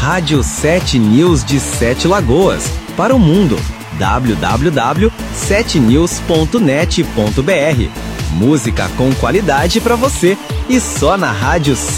Rádio 7 News de Sete Lagoas, para o mundo. www.7news.net.br. Música com qualidade para você e só na Rádio